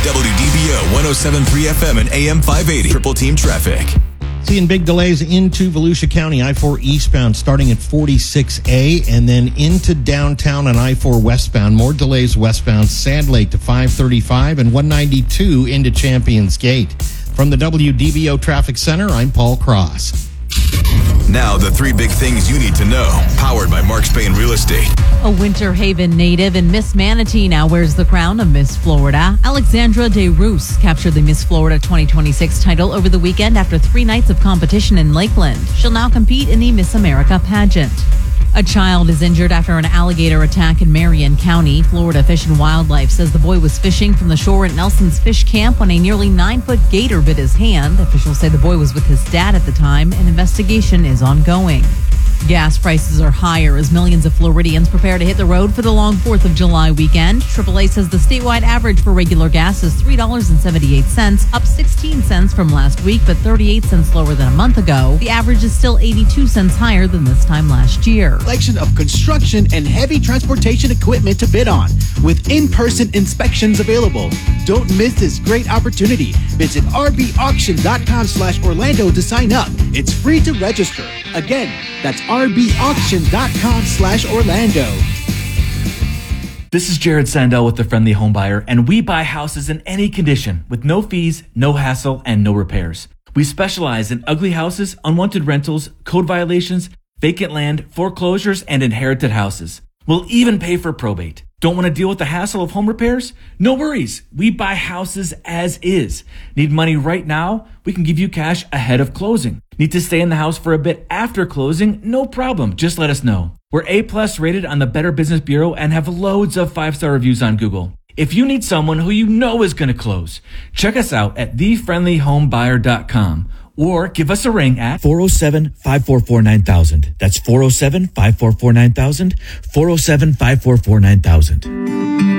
WDBO 107.3 FM and AM 580. Triple Team Traffic. Seeing big delays into Volusia County, I-4 eastbound starting at 46A and then into downtown on I-4 westbound. More delays westbound Sand Lake to 535 and 192 into Champions Gate. From the WDBO Traffic Center, I'm Paul Cross. Now, the three big things you need to know. Powered by Mark Spain Real Estate. A Winter Haven native and Miss Manatee now wears the crown of Miss Florida. Alexandra DeRoos captured the Miss Florida 2026 title over the weekend after 3 nights of competition in Lakeland. She'll now compete in the Miss America pageant. A child is injured after an alligator attack in Marion County. Florida Fish and Wildlife says the boy was fishing from the shore at Nelson's Fish Camp when a nearly 9-foot gator bit his hand. Officials say the boy was with his dad at the time. An investigation is ongoing. Gas prices are higher as millions of Floridians prepare to hit the road for the long 4th of July weekend. AAA says the statewide average for regular gas is $3.78, up 16 cents from last week, but 38 cents lower than a month ago. The average is still 82 cents higher than this time last year. Selection of construction and heavy transportation equipment to bid on, with in-person inspections available. Don't miss this great opportunity. Visit rbauction.com/Orlando to sign up. It's free to register. Again, that's rbauction.com/Orlando. This is Jared Sandell with The Friendly Home Buyer, and we buy houses in any condition with no fees, no hassle, and no repairs. We specialize in ugly houses, unwanted rentals, code violations, vacant land, foreclosures, and inherited houses. We'll even pay for probate. Don't want to deal with the hassle of home repairs? No worries. We buy houses as is. Need money right now? We can give you cash ahead of closing. Need to stay in the house for a bit after closing? No problem. Just let us know. We're A+ rated on the Better Business Bureau and have loads of 5-star reviews on Google. If you need someone who you know is going to close, check us out at thefriendlyhomebuyer.com. Or give us a ring at 407-544-9000. That's 407-544-9000, 407-544-9000.